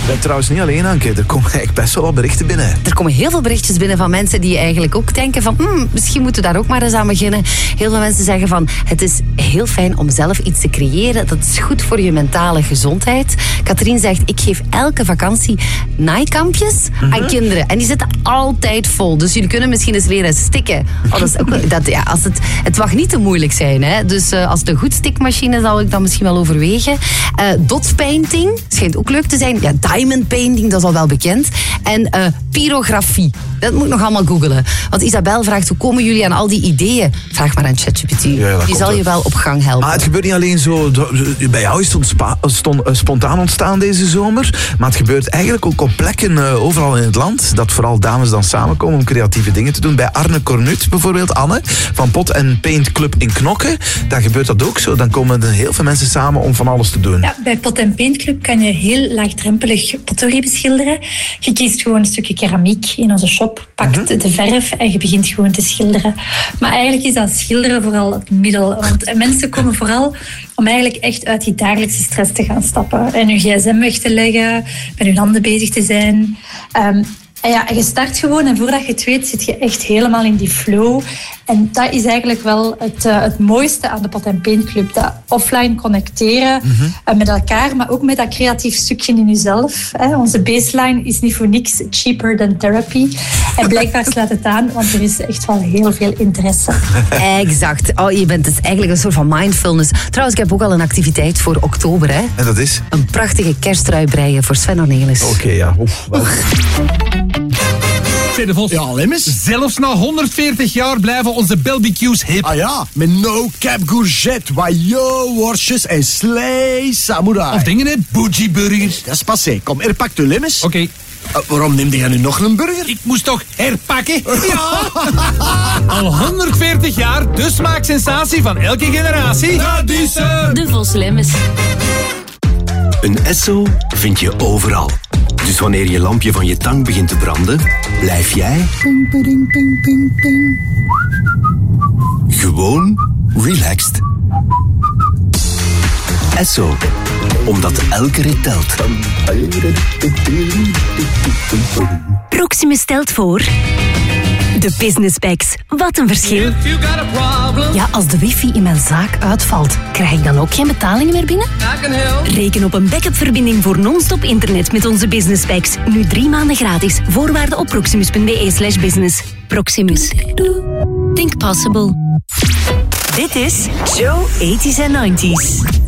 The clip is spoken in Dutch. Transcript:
Ik ben trouwens niet alleen, Anke. Er komen eigenlijk best wel wat berichten binnen. Er komen heel veel berichtjes binnen van mensen die eigenlijk ook denken van misschien moeten we daar ook maar eens aan beginnen. Heel veel mensen zeggen van het is heel fijn om zelf iets te creëren. Dat is goed voor je mentale gezondheid. Katrien zegt, ik geef elke vakantie naaikampjes aan kinderen. En die zitten altijd vol. Dus jullie kunnen misschien eens leren stikken. Oh, dat is ook, het mag niet te moeilijk zijn. Hè? Dus als het een goed stikmachine zal ik dan misschien wel overwegen. Dot painting schijnt ook leuk te zijn. Ja, diamond painting, dat is al wel bekend. En pyrografie. Dat moet ik nog allemaal googelen. Want Isabel vraagt, hoe komen jullie aan al die ideeën? Vraag maar aan ChatGPT. Ja, die zal je wel op gang helpen. Maar het gebeurt niet alleen zo... Bij jou is het spontaan ontstaan deze zomer. Maar het gebeurt eigenlijk ook op plekken overal in het land. Dat vooral dames dan samenkomen om creatieve dingen te doen. Bij Arne Cornut bijvoorbeeld, Anne, van Pot en Paint Club in Knokke. Daar gebeurt dat ook zo. Dan komen er heel veel mensen samen om van alles te doen. Ja, bij Pot en Paint Club kan je heel laagdrempelig potterie beschilderen. Je kiest gewoon een stukje keramiek in onze shop, pakt de verf en je begint gewoon te schilderen. Maar eigenlijk is dat schilderen vooral het middel. Want mensen komen vooral om eigenlijk echt uit die dagelijkse stress te gaan stappen. En hun gsm weg te leggen, met hun handen bezig te zijn. En je start gewoon en voordat je het weet zit je echt helemaal in die flow. En dat is eigenlijk wel het mooiste aan de Pot & Paint Club. Dat offline connecteren met elkaar, maar ook met dat creatief stukje in jezelf. Onze baseline is niet voor niks cheaper than therapy. En blijkbaar slaat het aan, want er is echt wel heel veel interesse. Exact. Oh, je bent dus eigenlijk een soort van mindfulness. Trouwens, ik heb ook al een activiteit voor oktober. Hè? En dat is? Een prachtige kersttrui breien voor Sven Ornelis. Oké, ja. Ja, Lemmes. Zelfs na 140 jaar blijven onze barbecues hip. Ah ja, met no cap courgette, wajo, worstjes en slee samurai. Of dingen, hè? Bougie burgers. Dat is passé. Kom, herpak de Lemmes. Oké. Waarom neemde jij nu nog een burger? Ik moest toch herpakken? Ja! Al 140 jaar, de smaaksensatie van elke generatie. Dat is De Vos Lemmes. Een Esso vind je overal. Dus wanneer je lampje van je tang begint te branden, blijf jij gewoon relaxed. Esso, omdat elke rit telt. Proximus stelt voor... De Business Bags. Wat een verschil. Ja, als de wifi in mijn zaak uitvalt, krijg ik dan ook geen betalingen meer binnen? Reken op een backup-verbinding voor non-stop internet met onze Business Bags. Nu 3 maanden gratis. Voorwaarden op proximus.be/business. Proximus. Think possible. Dit is Joe 80s and 90s.